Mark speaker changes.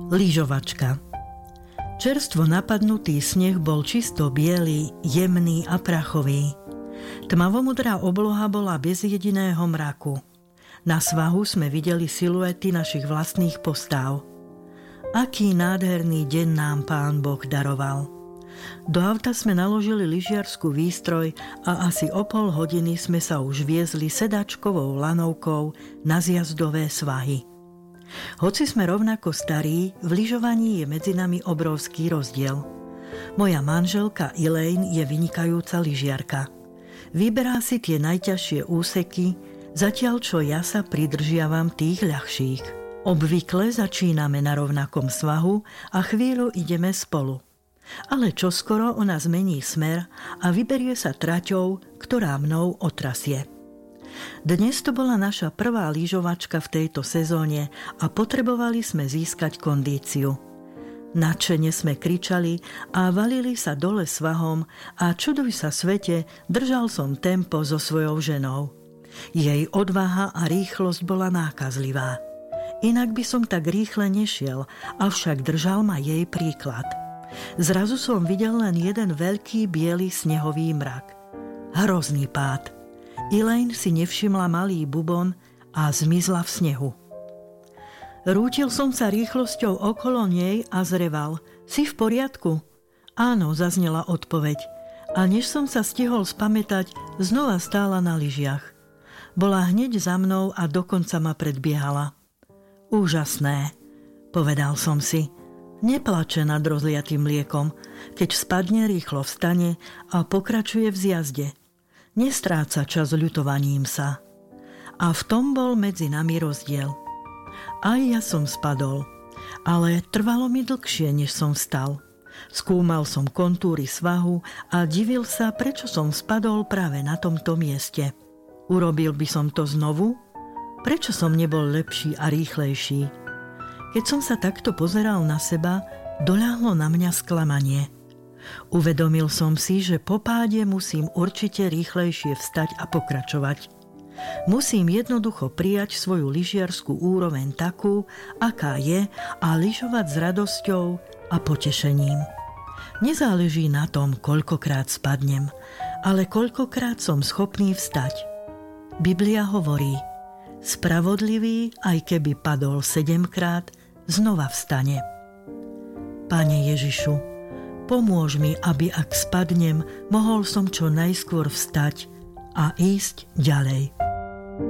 Speaker 1: Lyžovačka. Čerstvo napadnutý sneh bol čisto biely, jemný a prachový. Tmavomodrá obloha bola bez jediného mraku. Na svahu sme videli siluety našich vlastných postáv. Aký nádherný deň nám Pán Boh daroval. Do auta sme naložili lyžiarsku výstroj a asi o pol hodiny sme sa už viezli sedačkovou lanovkou na zjazdové svahy. Hoci sme rovnako starí, v lyžovaní je medzi nami obrovský rozdiel. Moja manželka Elaine je vynikajúca lyžiarka. Vyberá si tie najťažšie úseky, zatiaľ čo ja sa pridržiavam tých ľahších. Obvykle začíname na rovnakom svahu a chvíľu ideme spolu. Ale čoskoro ona zmení smer a vyberie sa traťou, ktorá mnou otrasie. Dnes to bola naša prvá lyžovačka v tejto sezóne a potrebovali sme získať kondíciu. Nadšene sme kričali a valili sa dole svahom a čuduj sa svete, držal som tempo so svojou ženou. Jej odvaha a rýchlosť bola nákazlivá. Inak by som tak rýchle nešiel, avšak držal ma jej príklad. Zrazu som videl len jeden veľký biely snehový mrak. Hrozný pád. Elaine si nevšimla malý bubon a zmizla v snehu. Rútil som sa rýchlosťou okolo nej a zreval. Si v poriadku? Áno, zaznela odpoveď. A než som sa stihol spamätať, znova stála na lyžiach. Bola hneď za mnou a dokonca ma predbiehala. Úžasné, povedal som si. Neplače nad rozliatým mliekom, keď spadne, rýchlo vstane a pokračuje v zjazde. Nestráca čas ľutovaním sa. A v tom bol medzi nami rozdiel. Aj ja som spadol, ale trvalo mi dlhšie, než som vstal. Skúmal som kontúry svahu a divil sa, prečo som spadol práve na tomto mieste. Urobil by som to znovu? Prečo som nebol lepší a rýchlejší? Keď som sa takto pozeral na seba, doľahlo na mňa sklamanie. Uvedomil som si, že po páde musím určite rýchlejšie vstať a pokračovať. Musím jednoducho prijať svoju lyžiarsku úroveň takú, aká je, a lyžovať s radosťou a potešením. Nezáleží na tom, koľkokrát spadnem, ale koľkokrát som schopný vstať. Biblia hovorí: spravodlivý, aj keby padol 7-krát, znova vstane. Pane Ježišu, pomôž mi, aby ak spadnem, mohol som čo najskôr vstať a ísť ďalej.